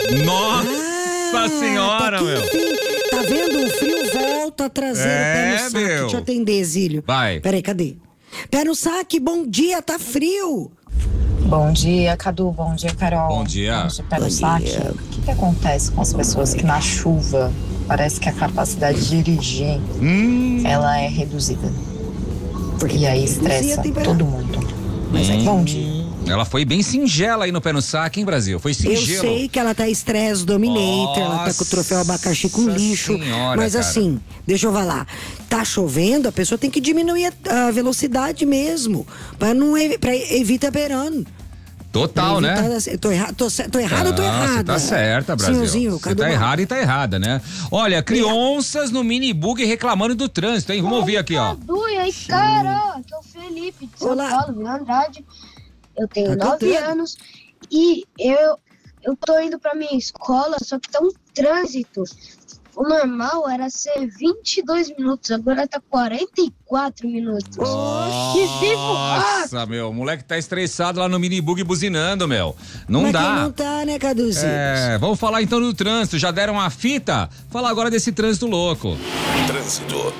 Nossa senhora, tá meu. Tá vendo? O frio volta a trazer o pé no saque. meu. Deixa eu atender, Zílio. Vai. Peraí, cadê? Pé no saque, bom dia, tá frio. Bom dia, Cadu. Bom dia, Carol. Bom dia. Hoje, pé no saque. O que acontece com as pessoas que na chuva parece que a capacidade de dirigir ela é reduzida? E aí estressa todo mundo. Bom dia. Ela foi bem singela aí no pé no saque, hein, Brasil? Foi singelo. Eu sei que ela tá estresse dominator, ela tá com o troféu abacaxi com lixo. Senhora, mas cara. assim, deixa eu falar. Tá chovendo, a pessoa tem que diminuir a velocidade mesmo. Pra evitar perano. Total, né? Tô errado ou tô errada? Você tá certa, Brasil. Senhorzinho, Você tá errado e tá errada, né? Olha, crianças no minibug reclamando do trânsito, hein? Vamos ouvir aqui, ó. Cadu, e aí, cara? Aqui é o Felipe de São Olá. Paulo, Vila Andrade. Eu tenho Tá 9 cantando. anos e eu tô indo pra minha escola, só que tá um trânsito. O normal era ser 22 minutos, agora tá 44 minutos. Que vivo rápido! Nossa, meu, o moleque tá estressado lá no minibug buzinando, meu. Não Mas dá. quem não tá, né, Caduzinho? Vamos falar então do trânsito. Já deram a fita? Falar agora desse trânsito louco. Trânsito.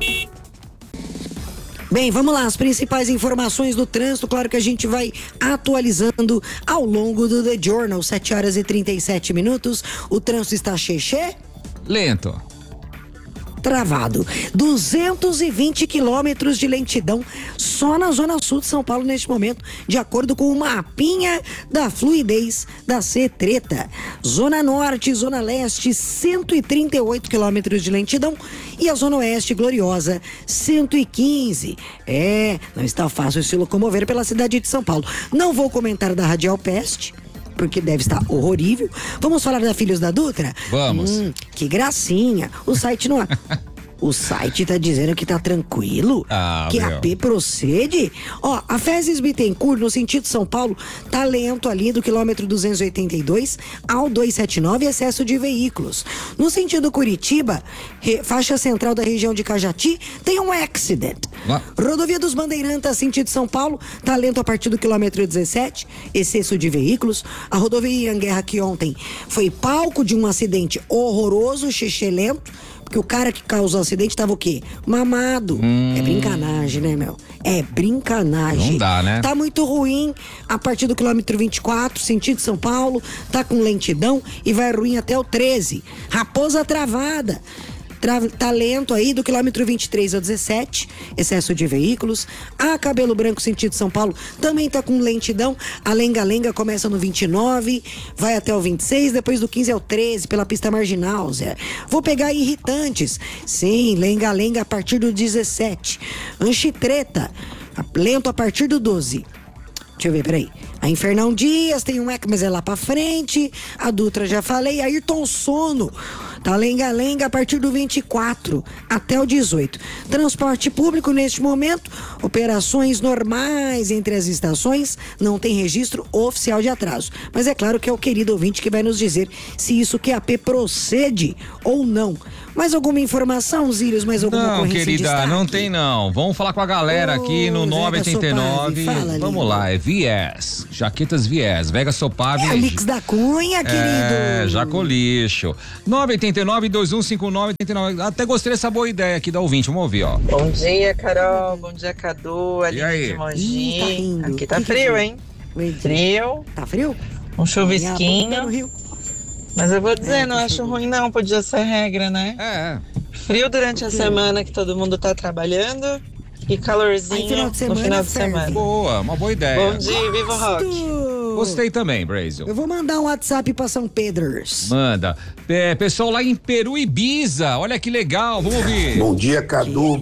Bem, vamos lá, as principais informações do trânsito, claro que a gente vai atualizando ao longo do The Journal, 7 horas e 37 minutos. O trânsito está cheio. Lento. Travado. 220 quilômetros de lentidão só na zona sul de São Paulo neste momento, de acordo com o mapinha da fluidez da C-Treta. Zona norte e zona leste, 138 quilômetros de lentidão e a zona oeste gloriosa, 115. Não está fácil se locomover pela cidade de São Paulo. Não vou comentar da Radial Peste, porque deve estar horrível. Vamos falar da Filhos da Dutra? Vamos. Que gracinha. O site não é... O site tá dizendo que tá tranquilo, que a AP procede. Ó, a Fezes Bittencourt, no sentido São Paulo, tá lento ali do quilômetro 282 ao 279, excesso de veículos. No sentido Curitiba, faixa central da região de Cajati, tem um accident. Rodovia dos Bandeirantes, sentido São Paulo, tá lento a partir do quilômetro 17, excesso de veículos. A rodovia Anguerra, que ontem foi palco de um acidente horroroso, lento. Porque o cara que causou o acidente tava o quê? Mamado. É brincanagem, né, meu? É brincanagem. Não dá, né? Tá muito ruim a partir do quilômetro 24, sentido São Paulo, tá com lentidão e vai ruim até o 13. Raposa Travada. Tá lento aí do quilômetro 23 ao 17, excesso de veículos. A Cabelo Branco, sentido São Paulo, também tá com lentidão. A Lenga-Lenga começa no 29, vai até o 26, depois do 15 ao 13, pela pista marginal, Zé. Vou pegar irritantes. Sim, Lenga-Lenga a partir do 17. Anchitreta, lento a partir do 12. Deixa eu ver, peraí. A Infernão Dias tem um mas é lá pra frente. A Dutra já falei. Ayrton Sono tá lenga-lenga a partir do 24 até o 18. Transporte público neste momento, operações normais entre as estações, não tem registro oficial de atraso. Mas é claro que é o querido ouvinte que vai nos dizer se isso QAP procede ou não. Mais alguma informação, Zílios? Mais alguma Não, ocorrência em querida, destaque? não tem não. Vamos falar com a galera aqui no Zé da 989. Sopave, fala, Vamos lindo. lá, é Viés. Jaquetas Viés. Vega Sopave. É o Mix da Cunha, querido. Jacolixo. 989-2159-89. Até gostei dessa boa ideia aqui da ouvinte. Vamos ouvir, ó. Bom dia, Carol. Bom dia, Cadu. E Ali aí? de Mogi. Ih, tá rindo. Aqui tá Que frio, é hein? frio? Frio. Tá frio? Um Tá no chuvisquinho. Rio. Mas eu vou dizer, não tá acho chovendo. ruim não, podia ser regra, né? Frio durante a semana que todo mundo tá trabalhando e calorzinho Aí, final de no semana, final de ferve. semana. Boa, uma boa ideia. Bom dia, viva o rock. Gostei também, Brasil. Eu vou mandar um WhatsApp pra São Pedros. Manda. Pessoal lá em Peru Ibiza, olha que legal, vamos ouvir. Bom dia, Cadu.